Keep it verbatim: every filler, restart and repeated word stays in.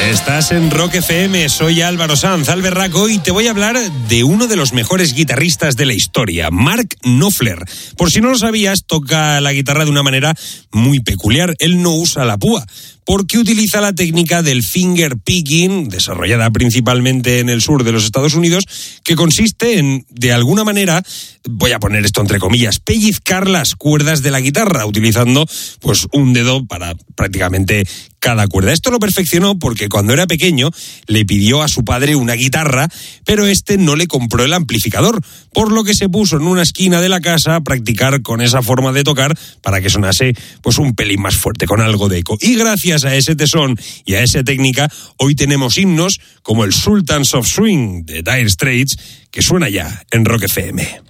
Estás en Rock F M, soy Álvaro Sanz, Alberraco, y te voy a hablar de uno de los mejores guitarristas de la historia, Mark Knopfler. Por si no lo sabías, toca la guitarra de una manera muy peculiar. Él no usa la púa, porque utiliza la técnica del finger picking, desarrollada principalmente en el sur de los Estados Unidos, que consiste en, de alguna manera, voy a poner esto entre comillas, pellizcar las cuerdas de la guitarra, utilizando pues un dedo para prácticamente cada cuerda. Esto lo perfeccionó porque cuando era pequeño le pidió a su padre una guitarra, pero este no le compró el amplificador, por lo que se puso en una esquina de la casa a practicar con esa forma de tocar para que sonase pues un pelín más fuerte, con algo de eco. Y gracias a ese tesón y a esa técnica, hoy tenemos himnos como el Sultans of Swing de Dire Straits, que suena ya en Rock F M.